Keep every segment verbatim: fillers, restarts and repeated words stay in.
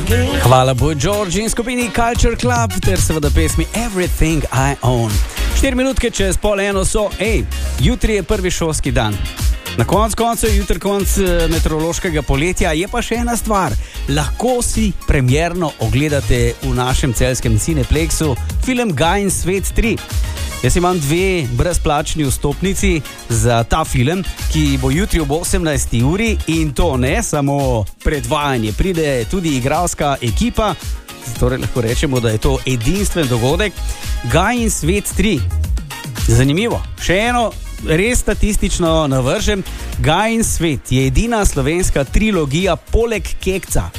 Hvala Boy George in skupini Culture Club ter seveda pesmi Everything I Own. Štiri minutke čez pol eno so, ej, jutri je prvi šolski dan. Na konc koncu je jutri konc meteorološkega poletja, je pa še ena stvar. Lahko si premierno ogledate v našem celjskem Cineplexu film Gajin svet tri. Jaz imam dve brezplačni vstopnici za ta film, ki bo jutri ob osemnajsti uri in to ne samo predvajanje. Pride tudi igralska ekipa, torej lahko rečemo, da je to edinstven dogodek. Gajin svet tri. Zanimivo. Še eno res statistično navržem. Gajin svet je edina slovenska trilogija poleg Kekca.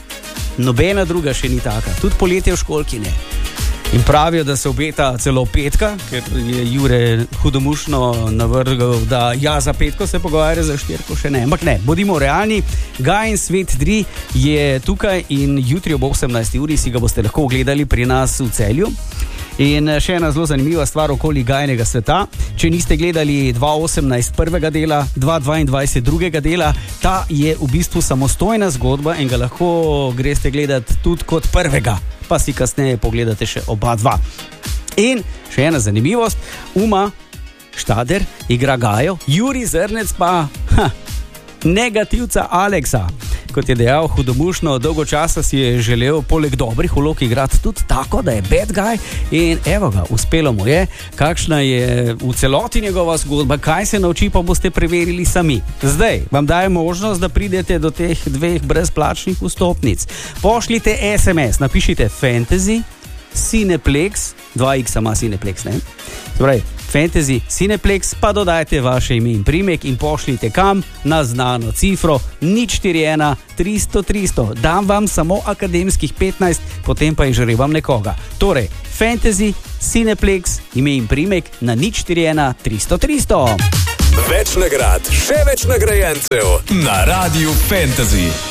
Nobena druga še ni taka. Tudi Poletje v školki ne. In pravijo, da se obeta celo petka, ker je Jure hudomušno navrgal, da ja, za petko se pogovarja, za štirko še ne. Ampak ne, bodimo realni. Gajin svet tri je tukaj in jutri ob osemnajsti uri si ga boste lahko ogledali pri nas v Celju. In še ena zelo zanimiva stvar okoli Gajinega sveta. Če niste gledali dva osemnajst prvega dela, dva dvaindvajset drugega dela, ta je v bistvu samostojna zgodba in ga lahko greste gledati tudi kot prvega, pa si kasneje pogledate še oba dva. In še ena zanimivost, Uma Štader igra Gajo, Juri Zrnec pa ha, negativca Aleksa. Kot je dejal hudomušno, dolgo časa si je želel poleg dobrih vlog igrati tudi tako, da je bad guy in evo ga, uspelo mu je. Kakšna je v celoti njegova zgodba, kaj se nauči, pa boste preverili sami. Zdaj vam dajem možnost, da pridete do teh dveh brezplačnih vstopnic. Pošljite es em es, napišite Fantasy Cineplex, dva x ima Cineplex, ne? Torej, Fantasy Cineplex, pa dodajte vaše ime in primek in pošljite kam na znano cifro nič štiri ena tristo tristo. Dam vam samo akademskih petnajst, potem pa izžrebam nekoga. Torej, Fantasy Cineplex, ime in primek na nič štiri ena tristo tristo. Več nagrad, še več nagrajencev na Radiu Fantasy.